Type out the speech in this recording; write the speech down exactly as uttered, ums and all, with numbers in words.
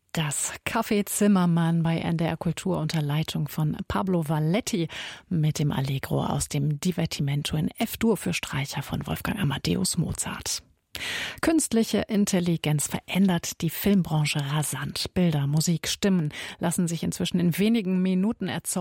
Das Café Zimmermann bei N D R Kultur unter Leitung von Pablo Valletti mit dem Allegro aus dem Divertimento in F-Dur für Streicher von Wolfgang Amadeus Mozart. Künstliche Intelligenz verändert die Filmbranche rasant. Bilder, Musik, Stimmen lassen sich inzwischen in wenigen Minuten erzeugen.